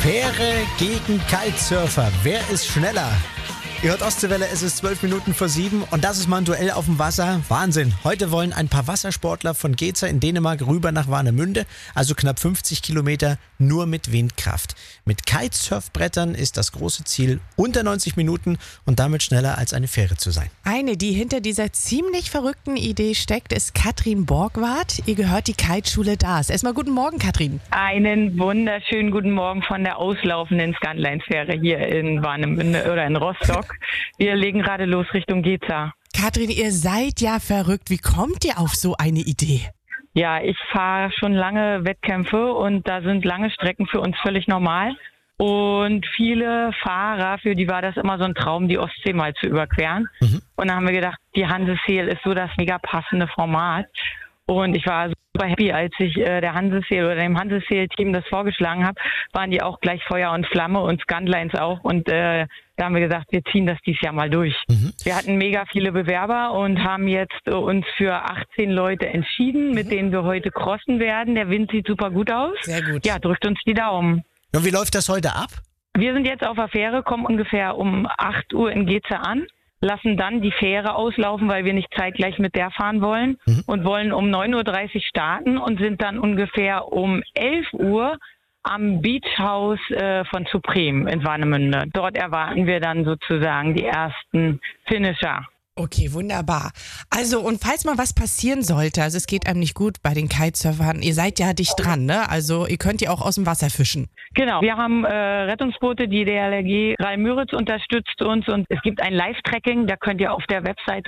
Fähre gegen Kitesurfer. Wer ist schneller? Ihr hört Ostseewelle, es ist 12 Minuten vor 7 und das ist mal ein Duell auf dem Wasser. Wahnsinn. Heute wollen ein paar Wassersportler von Geza in Dänemark rüber nach Warnemünde, also knapp 50 Kilometer nur mit Windkraft. Mit Kitesurfbrettern ist das große Ziel, unter 90 Minuten und damit schneller als eine Fähre zu sein. Eine, die hinter dieser ziemlich verrückten Idee steckt, ist Katrin Borgward. Ihr gehört die Kiteschule DAS. Erstmal guten Morgen, Katrin. Einen wunderschönen guten Morgen von der auslaufenden Scandlines-Fähre hier in Warnemünde oder in Rostock. Wir legen gerade los Richtung Geza. Katrin, ihr seid ja verrückt. Wie kommt ihr auf so eine Idee? Ja, ich fahre schon lange Wettkämpfe und da sind lange Strecken für uns völlig normal. Und viele Fahrer, für die war das immer so ein Traum, die Ostsee mal zu überqueren. Und da haben wir gedacht, die Hanseseel ist so das mega passende Format. Und ich war super happy, als ich der Hanseseel oder dem Hanseseel-Team das vorgeschlagen habe, waren die auch gleich Feuer und Flamme und Scandlines auch. Und da haben wir gesagt, wir ziehen das dieses Jahr mal durch. Wir hatten mega viele Bewerber und haben jetzt uns für 18 Leute entschieden, mit denen wir heute crossen werden. Der Wind sieht super gut aus. Sehr gut. Ja, drückt uns die Daumen. Und wie läuft das heute ab? Wir sind jetzt auf der Fähre, kommen ungefähr um 8 Uhr in Geza an, lassen dann die Fähre auslaufen, weil wir nicht zeitgleich mit der fahren wollen und wollen um 9.30 Uhr starten und sind dann ungefähr um 11 Uhr am Beachhaus von Supreme in Warnemünde. Dort erwarten wir dann sozusagen die ersten Finisher. Okay, wunderbar. Also, und falls mal was passieren sollte, also es geht einem nicht gut bei den Kitesurfern, ihr seid ja dicht dran, ne? Also ihr könnt ja auch aus dem Wasser fischen. Genau, wir haben Rettungsboote, die DLRG Rhein-Müritz unterstützt uns und es gibt ein Live-Tracking, da könnt ihr auf der Webseite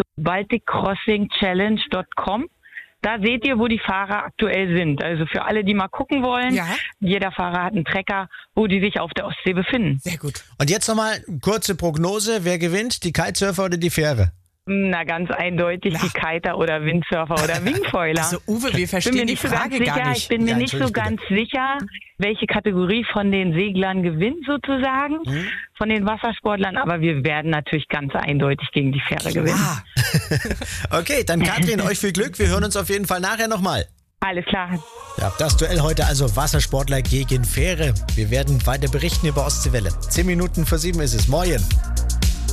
balticcrossingchallenge.com. Da seht ihr, wo die Fahrer aktuell sind. Also für alle, die mal gucken wollen, jeder Fahrer hat einen Tracker, wo die sich auf der Ostsee befinden. Sehr gut. Und jetzt nochmal kurze Prognose. Wer gewinnt, die Kitesurfer oder die Fähre? Na, ganz eindeutig die Kiter oder Windsurfer oder Wingfoiler. Also Uwe, wir verstehen die Frage gar nicht. Ich bin mir nicht so ganz sicher, welche Kategorie von den Seglern gewinnt sozusagen, von den Wassersportlern. Aber wir werden natürlich ganz eindeutig gegen die Fähre gewinnen. Okay, dann Katrin, euch viel Glück. Wir hören uns auf jeden Fall nachher nochmal. Alles klar. Ja, das Duell heute also Wassersportler gegen Fähre. Wir werden weiter berichten über Ostseewelle. 10 Minuten vor 7 ist es. Morgen.